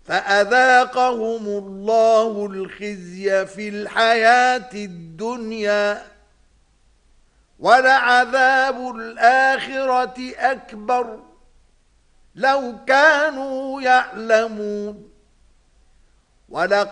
فأذاقهم الله الخزي في الحياة الدنيا ولعذاب الآخرة أكبر لو كانوا يعلمون. ولقد